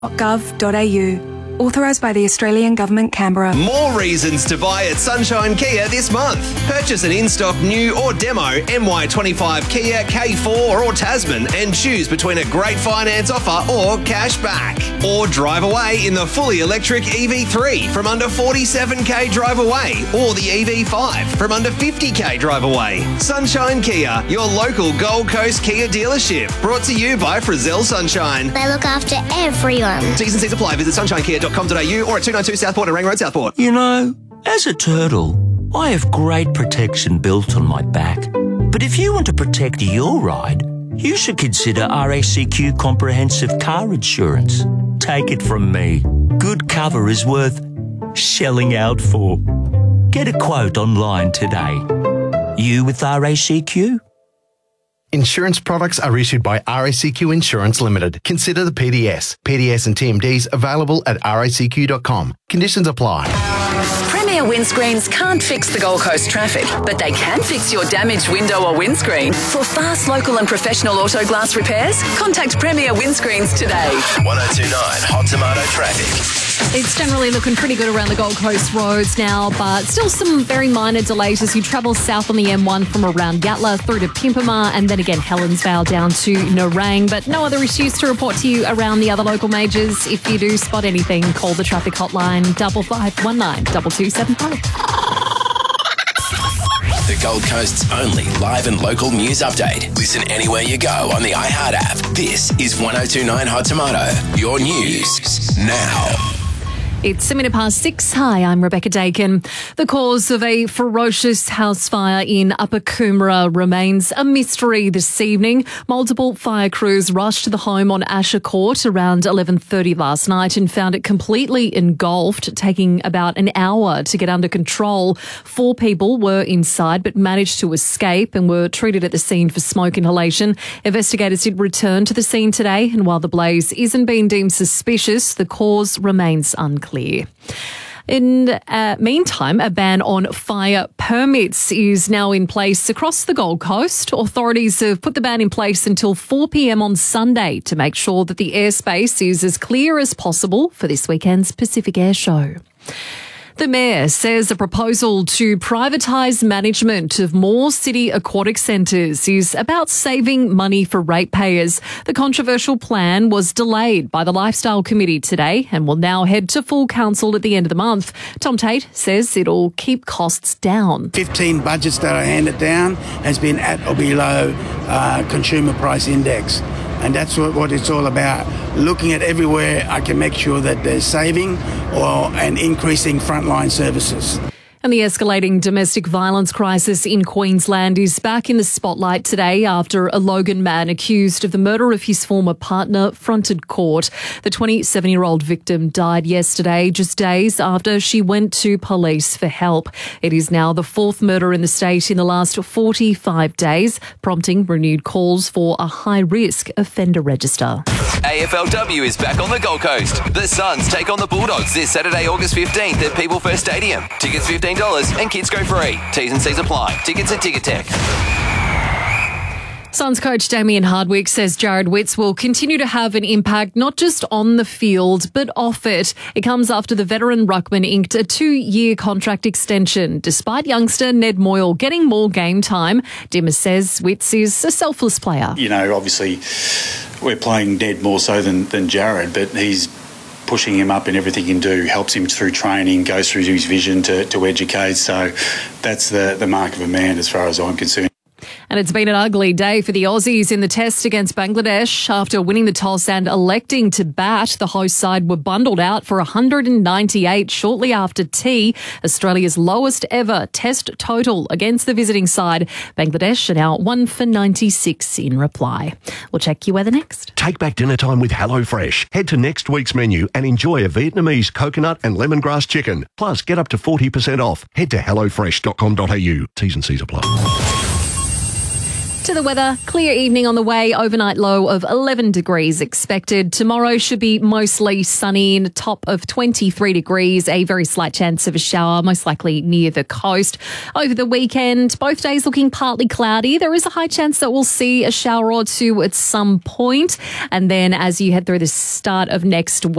Gov.au. Authorised by the Australian Government, Canberra. More reasons to buy at Sunshine Kia this month. Purchase an in-stock new or demo MY25 Kia K4 or Tasman and choose between a great finance offer or cash back. Or drive away in the fully electric EV3 from under 47k drive away, or the EV5 from under 50k drive away. Sunshine Kia, your local Gold Coast Kia dealership. Brought to you by Frizzell Sunshine. They look after everyone. T's and C's apply. Visit sunshinekia.com.au or at 292 Southport and Rang Road, Southport. You know, as a turtle, I have great protection built on my back. But if you want to protect your ride, you should consider RACQ Comprehensive Car Insurance. Take it from me. Good cover is worth shelling out for. Get a quote online today. You with RACQ? Insurance products are issued by RACQ Insurance Limited. Consider the PDS. PDS and TMDs available at racq.com. Conditions apply. Premier Windscreens can't fix the Gold Coast traffic, but they can fix your damaged window or windscreen. For fast, local and professional auto glass repairs, contact Premier Windscreens today. 1029 Hot Tomato traffic. It's generally looking pretty good around the Gold Coast roads now, but still some very minor delays as you travel south on the M1 from around Yatala through to Pimpama and then again Helensvale down to Nerang. But no other issues to report to you around the other local majors. If you do spot anything, call the traffic hotline 5519 2275. The Gold Coast's only live and local news update. Listen anywhere you go on the iHeart app. This is 1029 Hot Tomato. Your news now. It's a minute past 6. Hi, I'm Rebecca Dakin. The cause of a ferocious house fire in Upper Coomera remains a mystery this evening. Multiple fire crews rushed to the home on Asher Court around 11:30 last night and found it completely engulfed, taking about an hour to get under control. 4 people were inside but managed to escape and were treated at the scene for smoke inhalation. Investigators did return to the scene today, and while the blaze isn't being deemed suspicious, the cause remains unclear. In the meantime, a ban on fire permits is now in place across the Gold Coast. Authorities have put the ban in place until 4 p.m. on Sunday to make sure that the airspace is as clear as possible for this weekend's Pacific Air Show. The Mayor says a proposal to privatise management of more city aquatic centres is about saving money for ratepayers. The controversial plan was delayed by the Lifestyle Committee today and will now head to full council at the end of the month. Tom Tate says it'll keep costs down. 15 budgets that are handed down has been at or below consumer price index. And that's what it's all about. Looking at everywhere I can make sure that there's saving and increasing frontline services. And the escalating domestic violence crisis in Queensland is back in the spotlight today after a Logan man accused of the murder of his former partner fronted court. The 27-year-old victim died yesterday, just days after she went to police for help. It is now the 4th murder in the state in the last 45 days, prompting renewed calls for a high-risk offender register. AFLW is back on the Gold Coast. The Suns take on the Bulldogs this Saturday, August 15th at People First Stadium. Tickets $15 and kids go free. T's and C's apply. Tickets at Ticketek. Suns coach Damien Hardwick says Jared Witts will continue to have an impact not just on the field but off it. It comes after the veteran ruckman inked a 2-year contract extension despite youngster Ned Moyle getting more game time. Dimmer says Witts is a selfless player. You know, obviously we're playing Ned more so than Jared, but he's pushing him up in everything he can do, helps him through training, goes through his vision to educate. So that's the mark of a man as far as I'm concerned. And it's been an ugly day for the Aussies in the test against Bangladesh. After winning the toss and electing to bat, the host side were bundled out for 198 shortly after tea, Australia's lowest ever test total against the visiting side. Bangladesh are now 1 for 96 in reply. We'll check your weather next. Take back dinner time with HelloFresh. Head to next week's menu and enjoy a Vietnamese coconut and lemongrass chicken. Plus, get up to 40% off. Head to hellofresh.com.au. T's and C's apply. To the weather, clear evening on the way, overnight low of 11 degrees expected. Tomorrow should be mostly sunny and a top of 23 degrees, a very slight chance of a shower, most likely near the coast. Over the weekend, both days looking partly cloudy. There is a high chance that we'll see a shower or two at some point. And then as you head through the start of next week,